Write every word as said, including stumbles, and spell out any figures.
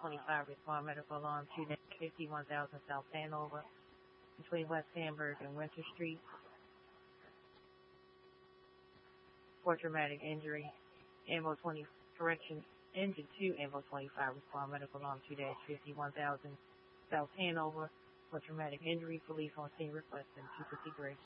twenty-five, respond medical alarm two fifty-one thousand South Hanover, between West Hamburg and Winter Street, for traumatic injury. Ambo twenty, correction, engine two, Ambo twenty-five, respond medical alarm two fifty-one thousand South Hanover, for traumatic injury. Police on scene requesting two fifty-three.